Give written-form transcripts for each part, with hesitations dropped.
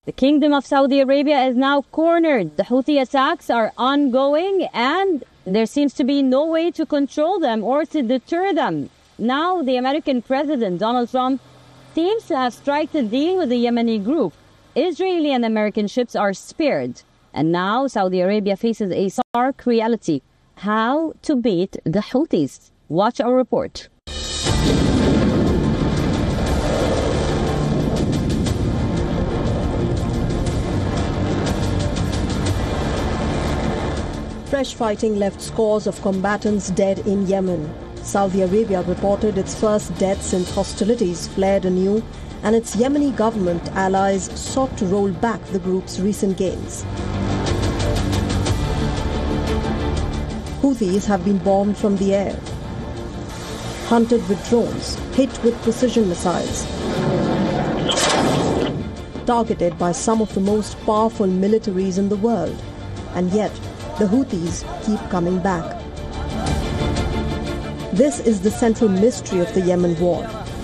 The Kingdom of Saudi Arabia is now cornered. The Houthi attacks are ongoing and there seems to be no way to control them or to deter them. Now, the American President, Donald Trump, seems to have struck a deal with the Yemeni group. Israeli and American ships are spared. And now Saudi Arabia faces a stark reality: how to beat the Houthis. Watch our report. Fresh fighting left scores of combatants dead in Yemen. Saudi Arabia reported its first death since hostilities flared anew, and its Yemeni government allies sought to roll back the group's recent gains. Houthis have been bombed from the air, hunted with drones, hit with precision missiles, targeted by some of the most powerful militaries in the world, and yet the Houthis keep coming back. This is the central mystery of the Yemen war.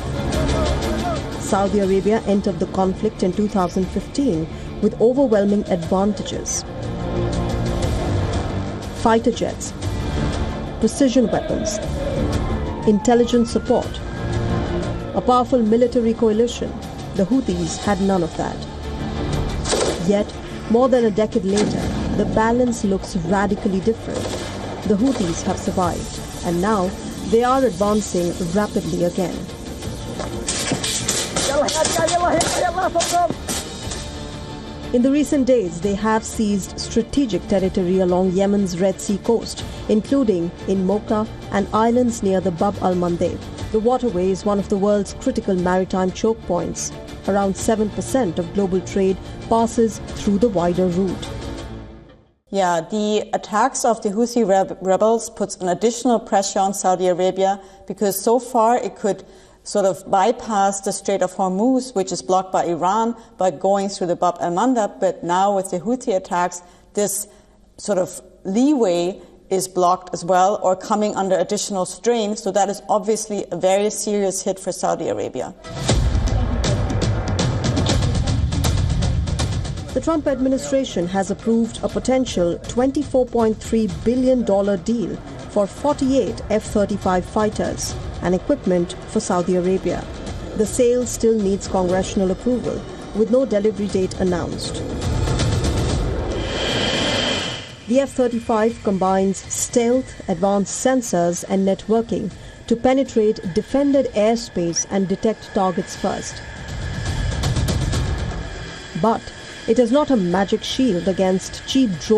Saudi Arabia entered the conflict in 2015 with overwhelming advantages: fighter jets, precision weapons, intelligence support, a powerful military coalition. The Houthis had none of that. Yet, more than a decade later, the balance looks radically different. The Houthis have survived, and now they are advancing rapidly again. In the recent days, they have seized strategic territory along Yemen's Red Sea coast, including in Mocha and islands near the Bab al-Mandeb. The waterway is one of the world's critical maritime choke points. Around 7% of global trade passes through the wider route. Yeah, the attacks of the Houthi rebels puts an additional pressure on Saudi Arabia, because so far it could sort of bypass the Strait of Hormuz, which is blocked by Iran, by going through the Bab al-Mandeb. But now with the Houthi attacks, this sort of leeway is blocked as well, or coming under additional strain. So that is obviously a very serious hit for Saudi Arabia. The Trump administration has approved a potential $24.3 billion deal for 48 F-35 fighters and equipment for Saudi Arabia. The sale still needs congressional approval, with no delivery date announced. The F-35 combines stealth, advanced sensors and networking to penetrate defended airspace and detect targets first. But it is not a magic shield against cheap drones.